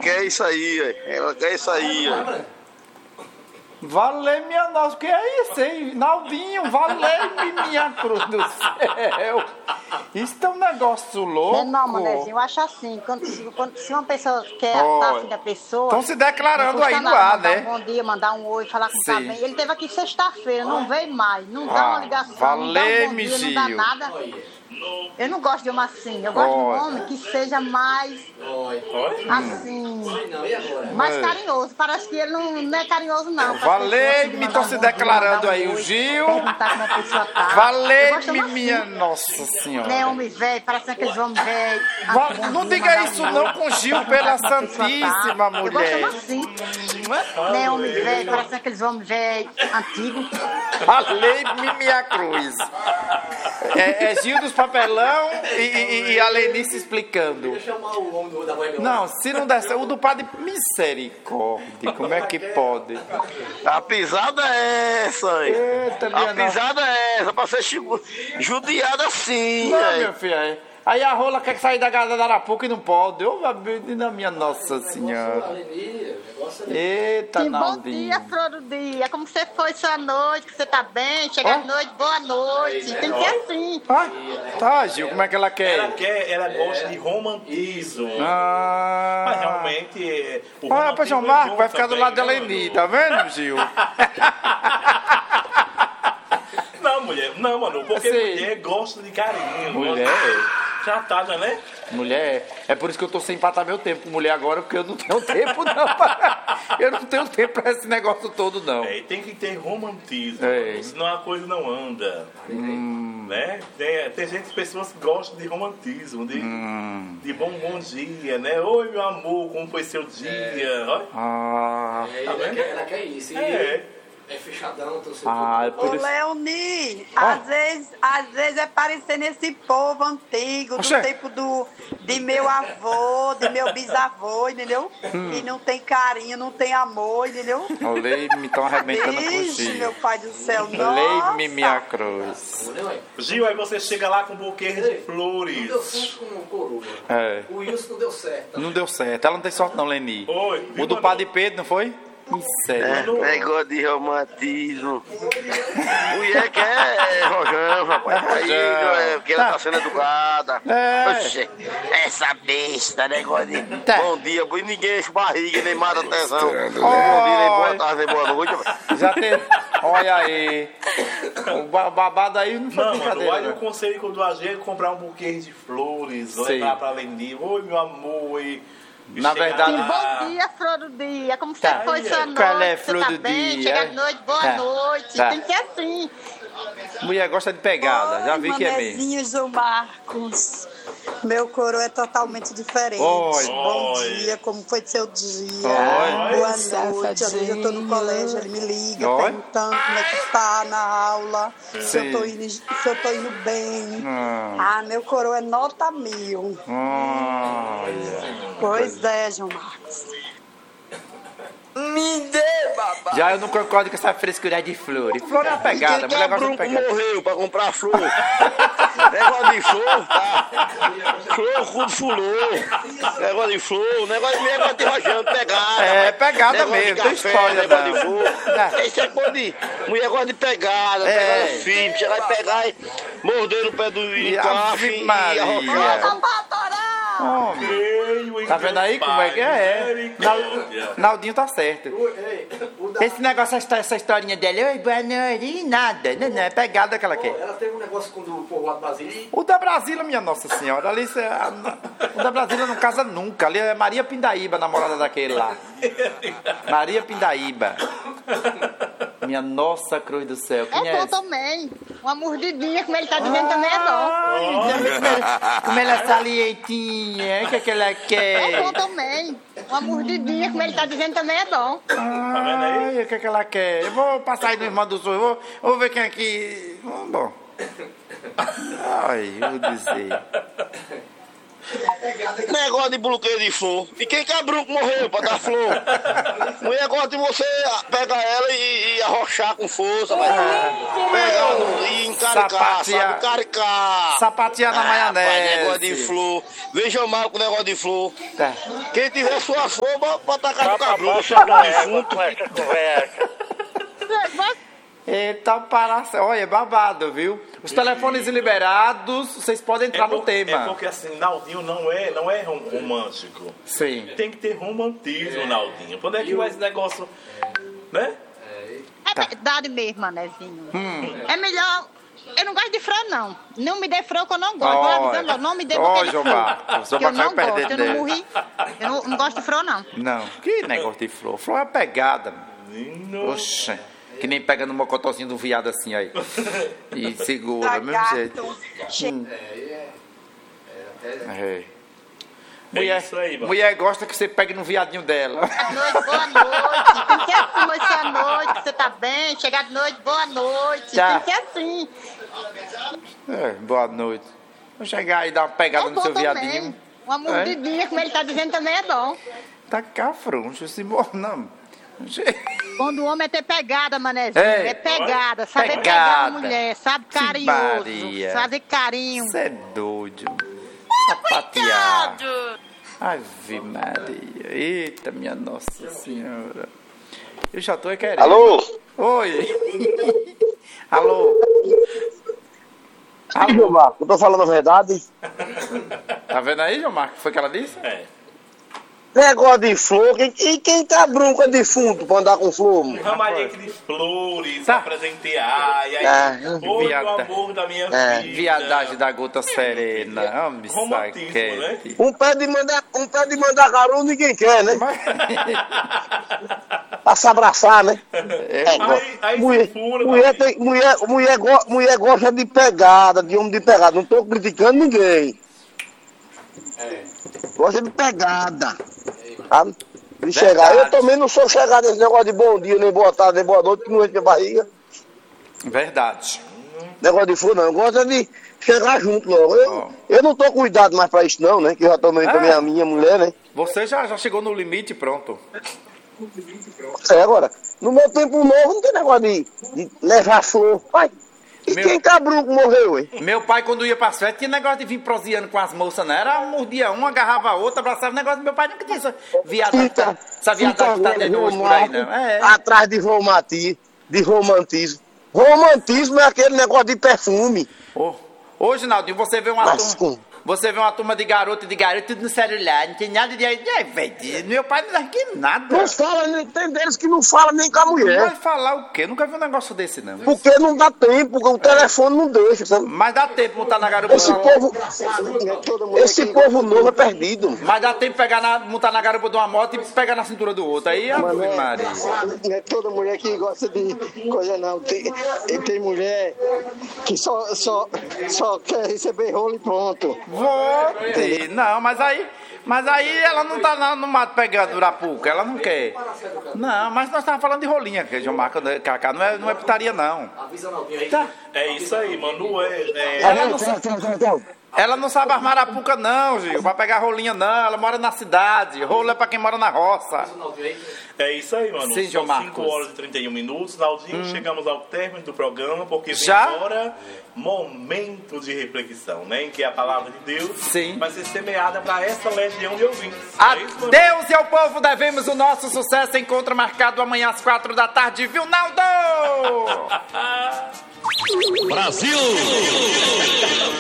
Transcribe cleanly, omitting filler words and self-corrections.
quer isso aí, ué. Ela quer isso aí, ué. Valeu, minha nossa, o que é isso, hein? Naldinho, valeu, minha cruz do céu. Isso é um negócio louco. Não, Manezinho, eu acho assim, se uma pessoa quer estar afim da pessoa... Estão se declarando aí no ar, né? Um bom dia, mandar um oi, falar que tá bem. Ele teve aqui sexta-feira, não veio mais, não dá uma ligação, não dá um bom dia, não dá nada. Eu não gosto de homem assim, eu gosto de um homem que seja mais, assim, mais carinhoso. Parece que ele não é carinhoso, não. Valeu-me, estão se declarando aí o Gil. Valeu-me, minha Nossa Senhora. Nem homem velho, parece aqueles homens velhos. Não diga isso não com Gil, pela Santíssima Mulher. Eu gosto assim. Nem homem velho, parece aqueles homens velhos, antigos. Valeu-me, minha cruz. É Gil dos Papelão e a Lenice explicando. Não, se não der, o do padre, misericórdia, como é que pode? A pisada é essa, hein? Eita, a pisada é essa, pra ser judiada assim, não, meu filho, aí a rola quer sair da casa da Arapuca e não pode. Eu na minha Nossa Senhora. Eita, Naldinho. Bom dia, flor do dia. Como você foi sua noite? Que você tá bem? Chega de noite, boa noite. Tem que ser assim. Tá, Gil, como é que ela quer? Ela gosta de romantismo. Mas realmente... Olha pra João Marco, vai ficar do lado da Leni, tá vendo, Gil? Não, mano, porque mulher gosta de carinho. Mulher? Tratada, né? Mulher, é por isso que eu tô sem empatar meu tempo com mulher agora, porque eu não tenho tempo, não. Eu não tenho tempo pra esse negócio todo, não. Tem que ter romantismo, senão a coisa não anda. Né? Tem gente, pessoas que gostam de romantismo, de bom dia, né? Oi, meu amor, como foi seu dia? Tá vendo? Ela quer isso. É fechadão, então você Ô, Leoni, às vezes é parecendo esse povo antigo, do tempo de meu avô, de meu bisavô, entendeu? Que não tem carinho, não tem amor, entendeu? Olhei-me, estão arrebentando com o Gil. Meu pai do céu, Olhei-me, minha cruz. Gil, aí você chega lá com um buquê de flores. Não deu certo com o coroa. O Wilson não deu certo. Não deu certo, ela não tem sorte não, Leni. O do padre Pedro, não foi? Negócio de romantismo. Mulher que é rojão, rapaz. Aí, porque ela tá sendo educada. Oxe, essa besta, negócio de bom dia, ninguém enche barriga, nem mata tesão. Bom dia, nem boa tarde, nem boa noite. Já tem. Olha aí. O babado aí não foi brincadeira. Olha o conselho que eu dou a gente, comprar um buquê de flores, levar pra vender. Oi, meu amor, na verdade... Bom dia, flor do dia. Como você foi sua noite? Qual é, flor do bem? dia? Chega de noite, boa noite. Tem que ser assim. Mulher gosta de pegada, já vi que é mesmo. João Marcos. Meu coro é totalmente diferente. Bom dia, como foi seu dia? Boa noite. Às vezes eu tô no colégio, ele me liga perguntando como é que tá na aula, se eu tô indo bem. Meu coro é nota 1000. Pois é, João Marcos. Me dê, babá. Já eu não concordo com essa frescura de flores. Flor é uma pegada, mulher gosta de pegada. Morreu pra comprar flor. Negócio de flor, tá? Flor com fulô. Negócio de flor, negócio de rojão, pegada. Pegada mesmo, tem história, negócio de flor. Esse é coisa de mulher gosta de pegada, pegar o filho, chegar e pegar e morder no pé do encaixe e arrochar. Tá vendo aí como é que é? Naldinho tá certo. Esse negócio, essa historinha dela, oi, boa noite, nada. Não, é pegada que ela quer. Ela teve um negócio com o povoado Brasília. O da Brasília, minha Nossa Senhora. Ali, o da Brasília não casa nunca. Ali é Maria Pindaíba, namorada daquele lá. Maria Pindaíba. Minha Nossa Cruz do Céu. Quem é bom também. Uma mordidinha, como ele tá dizendo, também é bom. Como ela é salientinha. O que é que ela quer? É bom também. Uma mordidinha, como ele tá dizendo, também é bom. O que é que ela quer? Eu vou passar aí no Irmão do Sul. Vou ver quem é que... Bom. Ai, eu vou dizer. Negócio de bloqueio de flor. E quem cabrunco morreu pra dar flor? Mulher gosta de você pegar ela e arrochar com força, pegar e encaricar, sabe? Encaricar. Sapatear na maionese. Negócio de flor. Veja mal com o negócio de flor. Tá. Quem tiver sua flor, pra tacar no cabrunco, chegando defunto. Eita, olha, babado, viu? Os telefones liberados, vocês podem entrar no tema. É porque assim, Naldinho não é romântico. Sim. Tem que ter romantismo, Naldinho. Quando é que vai esse negócio, né? É verdade mesmo, Manezinho. É melhor... Eu não gosto de flor, não. Não me dê flor que eu não gosto. Vou avisando, não me dê porque de flor. Que eu não gosto, eu não morri. Eu não gosto de flor, não. Não, que negócio de flor? Flor é pegada. Oxe. Que nem pega no mocotózinho do viado assim aí. E segura, do mesmo jeito. Mulher gosta que você pegue no viadinho dela. Boa noite. Tem que ser assim, moça, noite. Você tá bem? Chegar de noite, boa noite. Tá. Tem que ser assim. Boa noite. Vou chegar e dar uma pegada no seu viadinho. Uma mordidinha, como ele tá dizendo, também é bom. Tá cá, frouxo, esse não. Quando o homem é ter pegada, Manezinho, é pegada, saber pegar a mulher, sabe, carinhoso, fazer carinho. Você é doido. Sapatear. Ave Maria, eita minha Nossa Senhora. Eu já tô querendo. Alô? Oi. Alô? Alô, João Marco, eu tô falando a verdade. Tá vendo aí, João Marco, o que foi que ela disse? Negócio de flor, e quem tá bronca de fundo pra andar com flor? Um ramalhete de flores pra presentear, e aí, foi o amor da minha vida. Viadagem da gota serena. Romantismo, né? Um pé de mandacaru ninguém quer, né? Pra se abraçar, né? Mulher gosta de pegada, de homem de pegada. Não tô criticando ninguém. Gosta de pegada. Sabe? De chegar. Eu também não sou chegado nesse negócio de bom dia, nem boa tarde, nem boa noite, que não enche minha barriga. Verdade. Negócio de flor, não. Eu gosto de chegar junto logo. Eu não tô cuidado mais pra isso, não, né? Que eu já tomei também a minha mulher, né? Você já chegou no limite, pronto. Agora, no meu tempo novo não tem negócio de levar flor. Pai. E quem cabrunco morreu, hein? Meu pai, quando ia pra festa, tinha negócio de vir proseando com as moças, não era? Mordia uma, agarrava a outra, abraçava o negócio do meu pai, nunca tinha essa viadagem que tá tendo hoje por aí, não. Atrás de romantismo. Romantismo é aquele negócio de perfume. Hoje, Naldinho, você vê uma turma de garoto tudo no celular, não tem nada de... Meu pai não dá aqui nada. Não fala, tem deles que não fala nem com a mulher. Vai falar o quê? Nunca vi um negócio desse, não. Porque não dá tempo, porque o telefone não deixa, sabe? Mas dá tempo montar na garupa. Esse povo novo é perdido. Mas dá tempo montar na garupa de uma moto e pegar na cintura do outro. Aí, Ave Maria. Não é toda mulher que gosta de coisa, não. Tem mulher que só quer receber rolo e pronto. Não, mas aí ela não tá no mato pegando urapuca, ela não quer. Não, mas nós estávamos falando de rolinha, que João Marco, Cacá, não é putaria, não. Tá. É isso aí, mano. Ela não sabe armar arapuca, não, Gil. Pra pegar rolinha, não. Ela mora na cidade. Rolo é pra quem mora na roça. É isso aí, mano. Sim, João Marcos. 5 horas e 31 minutos. Naldinho, chegamos ao término do programa, porque vem já? Agora momento de reflexão, né? Em que a palavra de Deus vai ser semeada para essa legião de ouvintes. A Deus e ao povo devemos o nosso sucesso. Encontro marcado amanhã às 4 da tarde, viu, Naldo? Brasil!